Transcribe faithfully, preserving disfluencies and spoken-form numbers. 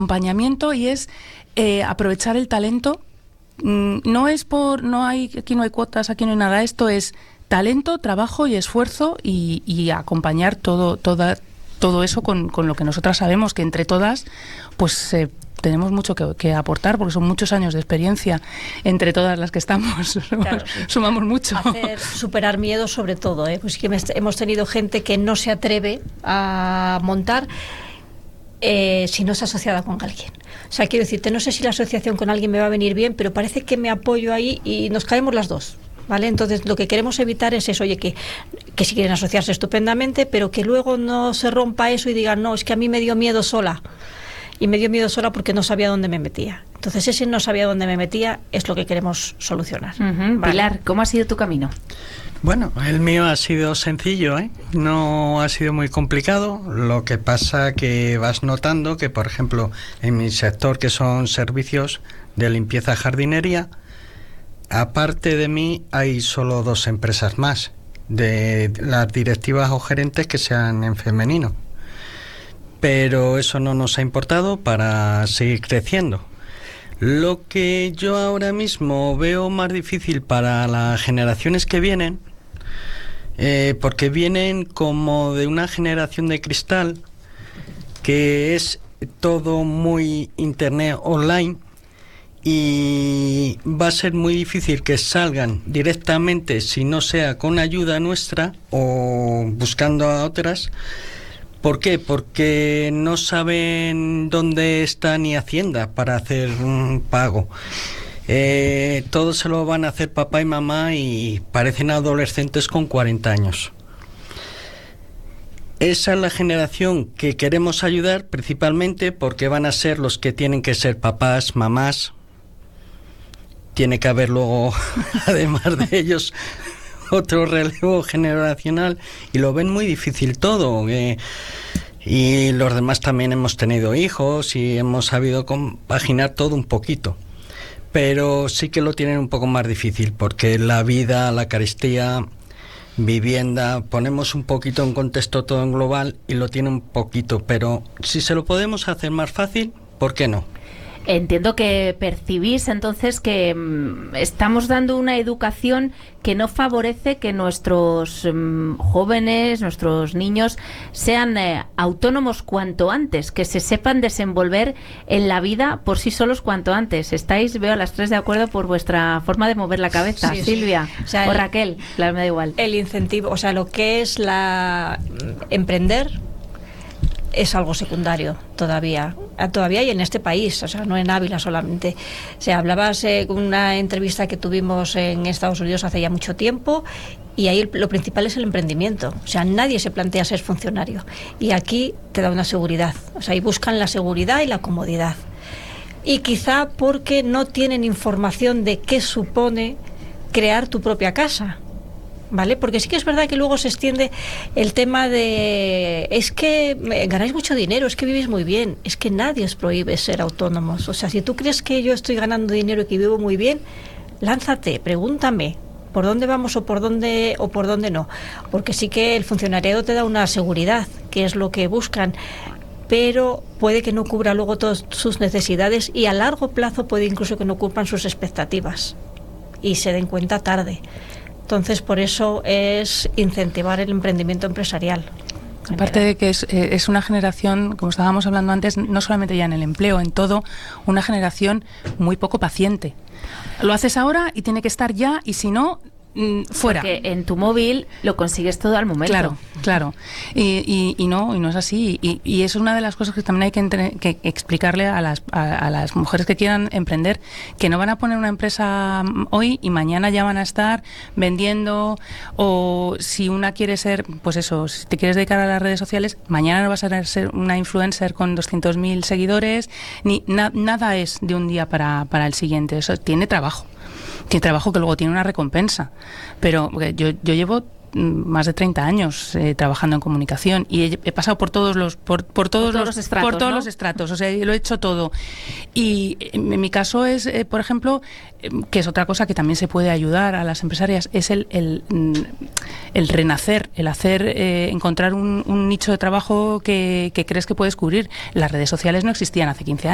acompañamiento y es eh, aprovechar el talento. Mm, no es por, no hay, aquí no hay cuotas, aquí no hay nada, esto es talento, trabajo y esfuerzo y, y acompañar todo, toda, todo eso con, con lo que nosotras sabemos que entre todas, pues eh, tenemos mucho que, que aportar, porque son muchos años de experiencia entre todas las que estamos. Claro, sí. Sumamos mucho. Hacer superar miedos sobre todo, ¿eh? Pues que hemos tenido gente que no se atreve a montar eh, si no es asociada con alguien. O sea, quiero decirte, no sé si la asociación con alguien me va a venir bien, pero parece que me apoyo ahí y nos caemos las dos. ¿Vale? Entonces lo que queremos evitar es eso, oye, que, que si quieren asociarse estupendamente, pero que luego no se rompa eso y digan, no, es que a mí me dio miedo sola. Y me dio miedo sola porque no sabía dónde me metía. Entonces ese no sabía dónde me metía es lo que queremos solucionar. Uh-huh. ¿Vale? Pilar, ¿cómo ha sido tu camino? Bueno, el mío ha sido sencillo, ¿eh? No ha sido muy complicado. Lo que pasa que vas notando que, por ejemplo, en mi sector, que son servicios de limpieza jardinería, aparte de mí hay solo dos empresas más de las directivas o gerentes que sean en femenino. Pero eso no nos ha importado para seguir creciendo. Lo que yo ahora mismo veo más difícil para las generaciones que vienen, eh, porque vienen como de una generación de cristal, que es todo muy internet online, y va a ser muy difícil que salgan directamente si no sea con ayuda nuestra o buscando a otras. ¿Por qué? Porque no saben dónde está ni Hacienda para hacer un pago. Eh, todo se lo van a hacer papá y mamá y parecen adolescentes con cuarenta años. Esa es la generación que queremos ayudar principalmente porque van a ser los que tienen que ser papás, mamás. Tiene que haber luego, además de ellos, otro relevo generacional y lo ven muy difícil todo. Eh, y los demás también hemos tenido hijos y hemos sabido compaginar todo un poquito. Pero sí que lo tienen un poco más difícil porque la vida, la carestía, vivienda, ponemos un poquito en contexto todo en global y lo tiene un poquito. Pero si se lo podemos hacer más fácil, ¿por qué no? Entiendo que percibís entonces que mmm, estamos dando una educación que no favorece que nuestros mmm, jóvenes, nuestros niños sean eh, autónomos cuanto antes, que se sepan desenvolver en la vida por sí solos cuanto antes. Estáis, veo a las tres de acuerdo por vuestra forma de mover la cabeza. Sí, Silvia sí. O, sea, o Raquel, claro, me da igual. El incentivo, o sea, lo que es la emprender es algo secundario todavía, todavía y en este país, o sea, no en Ávila solamente. O sea, hablabas en eh, una entrevista que tuvimos en Estados Unidos hace ya mucho tiempo y ahí lo principal es el emprendimiento. O sea, nadie se plantea ser funcionario y aquí te da una seguridad. O sea, y buscan la seguridad y la comodidad. Y quizá porque no tienen información de qué supone crear tu propia casa. ¿Vale? Porque sí que es verdad que luego se extiende el tema de es que ganáis mucho dinero, es que vivís muy bien, es que nadie os prohíbe ser autónomos. O sea, si tú crees que yo estoy ganando dinero y que vivo muy bien, lánzate, pregúntame por dónde vamos o por dónde o por dónde no. Porque sí que el funcionariado te da una seguridad, que es lo que buscan, pero puede que no cubra luego todas sus necesidades y a largo plazo puede incluso que no cumplan sus expectativas y se den cuenta tarde. Entonces, por eso es incentivar el emprendimiento empresarial. Aparte de que es, eh, es una generación, como estábamos hablando antes, no solamente ya en el empleo, en todo, una generación muy poco paciente. Lo haces ahora y tiene que estar ya, y si no, mm, fuera. Porque en tu móvil lo consigues todo al momento. Claro, claro. Y, y, y no, y no es así. Y, y es una de las cosas que también hay que, entre, que explicarle a las, a, a las mujeres que quieran emprender, que no van a poner una empresa hoy y mañana ya van a estar vendiendo, o si una quiere ser, pues eso, si te quieres dedicar a las redes sociales, mañana no vas a ser una influencer con doscientos mil seguidores, ni na, nada es de un día para, para el siguiente. Eso tiene trabajo. Tiene trabajo que luego tiene una recompensa. Pero yo, yo llevo más de treinta años eh, trabajando en comunicación y he, he pasado por todos los por, por todos, por todos los, los estratos, por todos ¿no? los estratos, o sea, lo he hecho todo. Y en, en mi caso es, eh, por ejemplo, eh, que es otra cosa que también se puede ayudar a las empresarias, es el el, el renacer, el hacer eh, encontrar un, un nicho de trabajo que, que crees que puedes cubrir. Las redes sociales no existían hace quince años.